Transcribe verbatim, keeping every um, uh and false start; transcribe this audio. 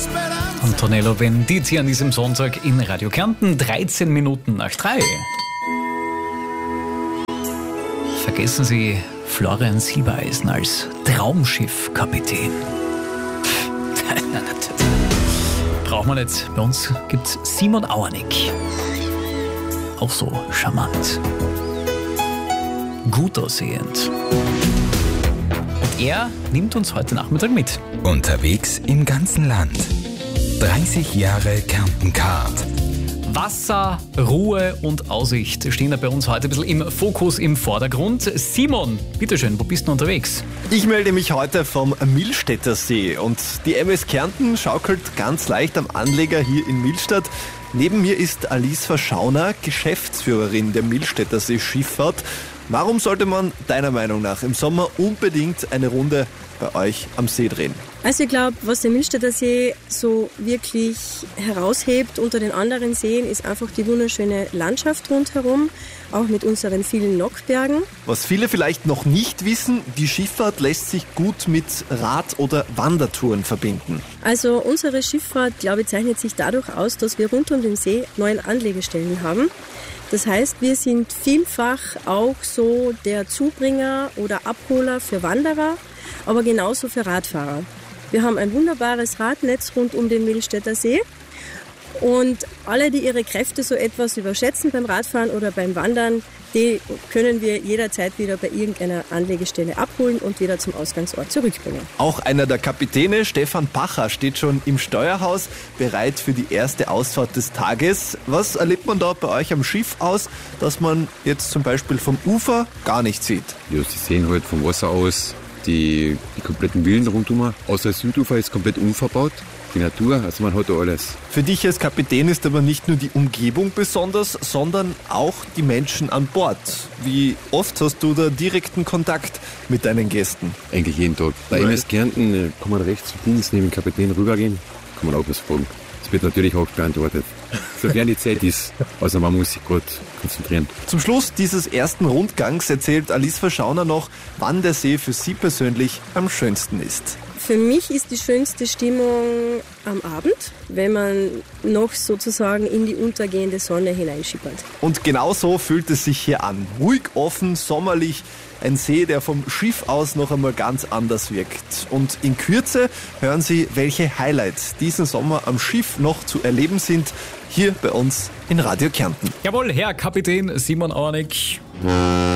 Antonello Venditti an diesem Sonntag in Radio Kärnten, dreizehn Minuten nach drei. Vergessen Sie Florian Silbereisen als Traumschiffkapitän. Braucht man nicht. Bei uns gibt's Simon Auernick. Auch so charmant. Gut aussehend. Und er nimmt uns heute Nachmittag mit. Unterwegs im ganzen Land. dreißig Jahre Kärnten-Card. Wasser, Ruhe und Aussicht stehen da bei uns heute ein bisschen im Fokus, im Vordergrund. Simon, bitteschön, wo bist du unterwegs? Ich melde mich heute vom Millstätter See und die M S Kärnten schaukelt ganz leicht am Anleger hier in Millstatt. Neben mir ist Alice Verschauner, Geschäftsführerin der Millstätter See Schifffahrt. Warum sollte man deiner Meinung nach im Sommer unbedingt eine Runde bei euch am See drehen? Also ich glaube, was der Millstätter See so wirklich heraushebt unter den anderen Seen, ist einfach die wunderschöne Landschaft rundherum, auch mit unseren vielen Nockbergen. Was viele vielleicht noch nicht wissen, die Schifffahrt lässt sich gut mit Rad- oder Wandertouren verbinden. Also unsere Schifffahrt, glaube ich, zeichnet sich dadurch aus, dass wir rund um den See neun Anlegestellen haben. Das heißt, wir sind vielfach auch so der Zubringer oder Abholer für Wanderer, aber genauso für Radfahrer. Wir haben ein wunderbares Radnetz rund um den Millstätter See und alle, die ihre Kräfte so etwas überschätzen beim Radfahren oder beim Wandern, die können wir jederzeit wieder bei irgendeiner Anlegestelle abholen und wieder zum Ausgangsort zurückbringen. Auch einer der Kapitäne, Stefan Pacher, steht schon im Steuerhaus, bereit für die erste Ausfahrt des Tages. Was erlebt man da bei euch am Schiff aus, dass man jetzt zum Beispiel vom Ufer gar nicht sieht? Ja, Sie sehen halt vom Wasser aus die, die kompletten Villen rundum. Außer das Südufer ist komplett unverbaut. Die Natur, also man hat da alles. Für dich als Kapitän ist aber nicht nur die Umgebung besonders, sondern auch die Menschen an Bord. Wie oft hast du da direkten Kontakt mit deinen Gästen? Eigentlich jeden Tag. Bei M S Kärnten kann man rechts zu Dienst neben dem Kapitän rübergehen, kann man auch was fragen. Das wird natürlich auch beantwortet, sofern die Zeit ist. Also man muss sich gut konzentrieren. Zum Schluss dieses ersten Rundgangs erzählt Alice Verschauner noch, wann der See für sie persönlich am schönsten ist. Für mich ist die schönste Stimmung am Abend, wenn man noch sozusagen in die untergehende Sonne hineinschippert. Und genau so fühlt es sich hier an. Ruhig, offen, sommerlich. Ein See, der vom Schiff aus noch einmal ganz anders wirkt. Und in Kürze hören Sie, welche Highlights diesen Sommer am Schiff noch zu erleben sind, hier bei uns in Radio Kärnten. Jawohl, Herr Kapitän Simon Auernick.